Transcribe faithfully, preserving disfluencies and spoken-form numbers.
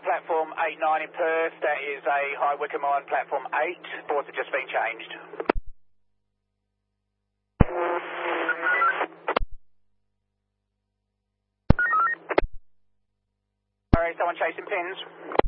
platform eight nine in Perth. That is a High Wycombe on platform eight. Boards have just been changed. Alright, someone chasing pins.